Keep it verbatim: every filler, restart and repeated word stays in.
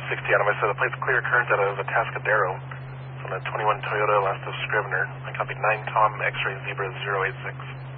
sixty out of my set. The plate's clear current out of Atascadero. It's on a twenty-one Toyota Last of Scrivener. I copy nine Tom X-ray Zebra zero eight six.